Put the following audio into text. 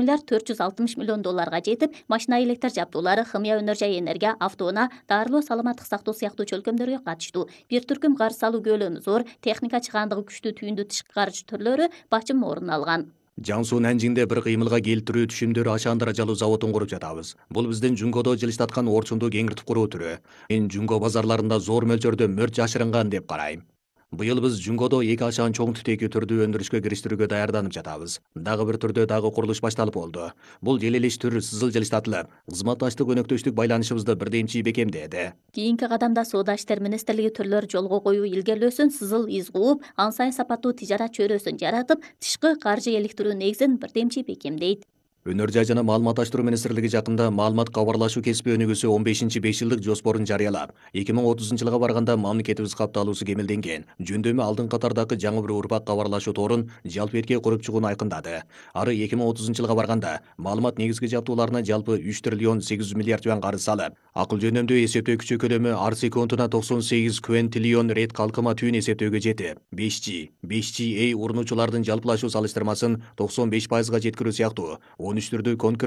миллиард 460 миллион долларга жетип, машина электр жабдуулары, химия, өнөр жай энергия, автоунаа, дарылоо, саламаттык сактоо сыяктуу чөлкөмдөргө катыштуу. Бир түркүм карыз салуу көлөмү зор, техника чыгаандыгы күчтүү түйүндү тышкы карыз түрлөрү бачым орун алган. Жаңсу Нанжиңде бир кыймылга келтирүү түшүмдөрү ашаан даражалуу заводун куруп жатабыз. Бул биздин Жунгодо жылыштаткан орчунду кеңиртип куруу түрү. Мен Жунго базарларында зор мөлчөрдө мөрт жашырынган деп карайм. Быйыл биз Жунгодо 2 ашаан чоң түтеки түрдүү өндүрүшкө кириштирүүгө даярданып жатабыз. Дагы бир түрдө дагы курулуш башталып болду. Бул желелеш түр сызыл жылыштатылып, кызматташтык өнөктөштүк байланышыбызды бирдемчи бекемдеди. Кийинки кадамда Соода иштер министрлиги түрлөр жолго коюу илгерлөөсүн, сызыл из кууп, ан сайын сапаттуу тижарат чөйрөсүн жаратып, тышкы каржы иликтирүү негизин бирдемчи бекемдейт. Өнөр жай жана маалыматташтыруу министрлиги жакында маалымат кабарлашуу кесиби өнүгүүсү 15-5 жылдык жоспорун жарыялап, 2030-жылга барганда мамлекетибиз капталуусу кемелденген, жөндөмү алдын катардагы жаңы бир урпак кабарлашуу торун жалпы эрке куруп чыгууну айкындады. Ары 2030-жылга барганда маалымат негизги жабдууларына жалпы 3 триллион 800 миллиард юан карыз салып, акыл жөнөмдүү эсептөө күчү көлөмү ар секундуна 98 квинтиллион рет калкыма түйүн эсептөөгө жетип, 5G урунуучулардын жалпылашуу салыштырмасын 95%га жеткирүү сыяктуу 13 түрдүү конкрет